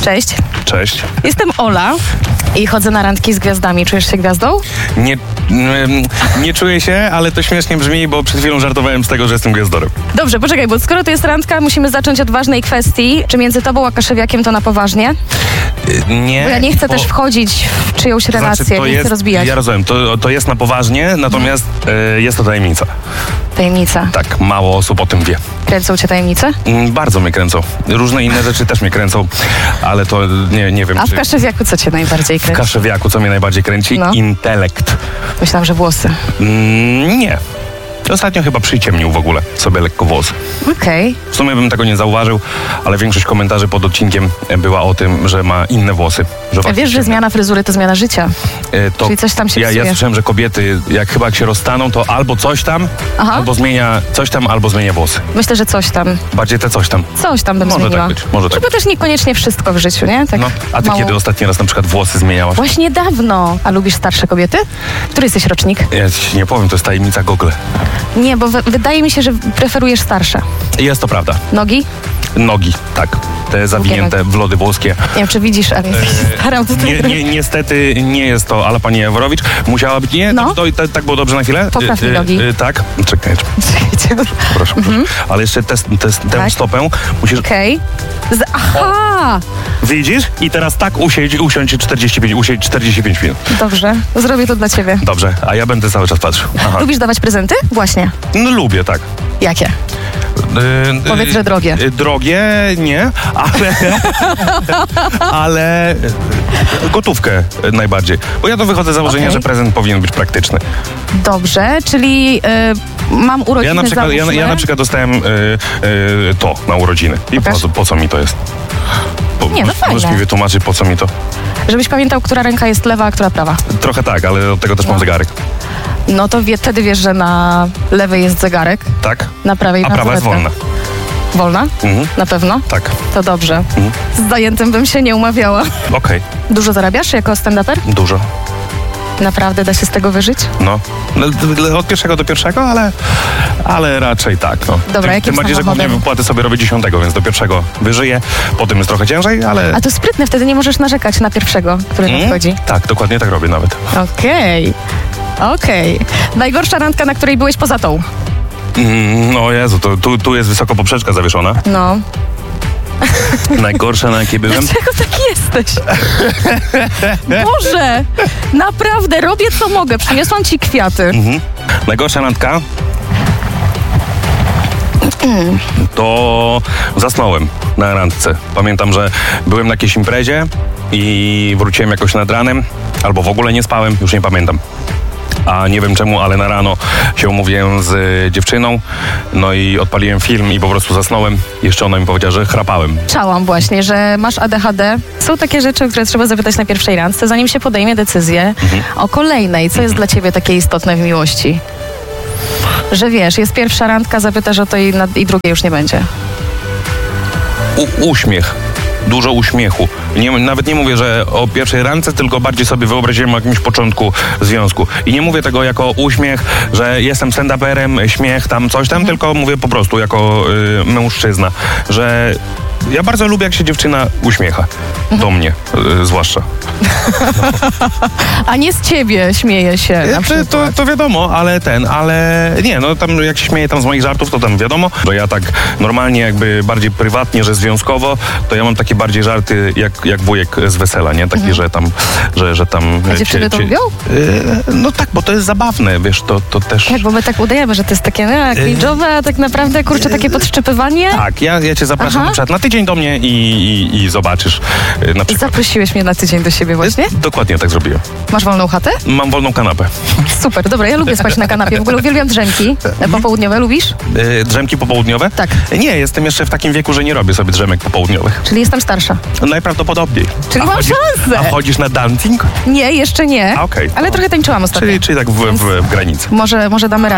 Cześć. Cześć. Jestem Ola i chodzę na randki z gwiazdami. Czujesz się gwiazdą? Nie czuję się, ale to śmiesznie brzmi, bo przed chwilą żartowałem z tego, że jestem gwiazdorem. Dobrze, poczekaj, bo skoro to jest randka, musimy zacząć od ważnej kwestii. Czy między tobą a Kaszewiakiem to na poważnie? Nie. Bo ja nie chcę też wchodzić w czyjąś relację, nie chcę rozbijać. Ja rozumiem, to jest na poważnie, natomiast jest to tajemnica. Tajemnica. Tak, mało osób o tym wie. Kręcą cię tajemnice? Bardzo mnie kręcą. Różne inne rzeczy też mnie kręcą, ale to nie wiem, A w Kaszewiaku co cię najbardziej w kręci? Kaszewiaku, co mnie najbardziej kręci? No. Intelekt. Myślałam, że włosy. Nie. Ostatnio chyba przyciemnił w ogóle sobie lekko włosy. Okej. W sumie bym tego nie zauważył, ale większość komentarzy pod odcinkiem była o tym, że ma inne włosy. A wiesz, że zmiana fryzury to zmiana życia? Czyli coś tam się ja psuje. słyszałem, że kobiety, jak się rozstaną, to albo coś tam, albo zmienia coś tam, albo zmienia włosy. Myślę, że coś tam. Bardziej te coś tam. Coś tam bym Może zmieniła. tak być, może tak Żeby też niekoniecznie wszystko w życiu, nie? Tak No, a ty mało. kiedy ostatni raz na przykład włosy zmieniałaś? Właśnie dawno. A lubisz starsze kobiety? Który jesteś rocznik? Ja ci nie powiem, to jest tajemnica Google. Nie, bo wydaje mi się, że preferujesz starsze. Jest to prawda. Nogi? Nogi, tak. Te zawinięte w lody włoskie. Nie wiem, czy widzisz, ale jesteś starą tutaj. Niestety nie jest to Ala pani Jaworowicz. Musiała być. Nie, No. tak było dobrze na chwilę. Popraw mi nogi. Tak. Czekaj. Czekajcie. Proszę. Ale jeszcze tę Tak. stopę musisz... Okej. Aha! Widzisz? I teraz tak usiądź 45 minut. Dobrze, zrobię to dla ciebie. Dobrze, a ja będę cały czas patrzył. Aha. Lubisz dawać prezenty? Właśnie. No lubię, tak. Jakie? Powiedz, że drogie. Drogie nie, ale gotówkę najbardziej. Bo ja to wychodzę z założenia, Okej. że prezent powinien być praktyczny. Dobrze, czyli mam urodziny, Ja na przykład dostałem to na urodziny. I Pokaż. po co mi to jest? Nie, no fajne. Możesz mi wytłumaczyć, po co mi to? Żebyś pamiętał, która ręka jest lewa, a która prawa. Trochę tak, ale od tego też mam zegarek. No to wtedy wiesz, że na lewej jest zegarek, Tak? na prawej A ma prawa jest wolna. Wolna? Mhm. Na pewno? Tak. To dobrze. Z zajętym bym się nie umawiała. Okej. Dużo zarabiasz jako stand-uper? Dużo. Naprawdę da się z tego wyżyć? No. Od pierwszego do pierwszego, ale raczej tak. No. Dobra, jakim tym bardziej, że głównie samochodem? wypłaty sobie robię 10, więc do pierwszego wyżyję. Potem jest trochę ciężej, ale... A to sprytne, wtedy nie możesz narzekać na pierwszego, który nadchodzi. Tak, dokładnie tak robię nawet. Okej. Najgorsza randka, na której byłeś poza tą? No Jezu, tu jest wysoko poprzeczka zawieszona. No. Najgorsza, na jakiej byłem. Dlaczego taki jesteś? Boże! Naprawdę, robię co mogę. Przyniosłam ci kwiaty. Najgorsza randka to zasnąłem na randce. Pamiętam, że byłem na jakiejś imprezie i wróciłem jakoś nad ranem, albo w ogóle nie spałem, już nie pamiętam. A nie wiem czemu, ale na rano się umówiłem z dziewczyną, no i odpaliłem film i po prostu zasnąłem. Jeszcze ona mi powiedziała, że chrapałem. Słyszałam właśnie, że masz ADHD. Są takie rzeczy, o które trzeba zapytać na pierwszej randce, zanim się podejmie decyzję o kolejnej. Co jest dla ciebie takie istotne w miłości? Że wiesz, jest pierwsza randka, zapytasz o to i drugiej już nie będzie. Uśmiech. Dużo uśmiechu. Nawet nie mówię, że o pierwszej randce, tylko bardziej sobie wyobraziłem o jakimś początku związku. I nie mówię tego jako uśmiech, że jestem stand-uperem, śmiech, tam coś tam, tylko mówię po prostu jako mężczyzna, że ja bardzo lubię, jak się dziewczyna uśmiecha. Do mnie zwłaszcza. A nie z ciebie śmieje się na przykład. To wiadomo, ale nie, no tam jak się śmieje tam z moich żartów, to tam wiadomo. Bo ja tak normalnie jakby bardziej prywatnie, że związkowo, to ja mam takie bardziej żarty jak wujek z wesela, nie? Takie, że tam... A dziewczyny to lubią? No tak, bo to jest zabawne, wiesz, to też... Tak, bo my tak udajemy, że to jest takie cringe'owe, a tak naprawdę, kurczę, takie podszczypywanie. Tak, ja cię zapraszam na przykład na tydzień do mnie i zobaczysz na przykład. Zaprosiłeś mnie na tydzień do siebie właśnie? Dokładnie tak zrobiłem. Masz wolną chatę? Mam wolną kanapę. Super, dobra, ja lubię spać na kanapie. W ogóle uwielbiam drzemki. Popołudniowe lubisz? Drzemki popołudniowe? Tak. Nie, jestem jeszcze w takim wieku, że nie robię sobie drzemek popołudniowych. Czyli jestem starsza. Najprawdopodobniej. Czyli mam szansę. A chodzisz na dancing? Nie, jeszcze nie. Okej. Ale trochę tańczyłam ostatnio. Czyli tak w granicy. Może damy radę.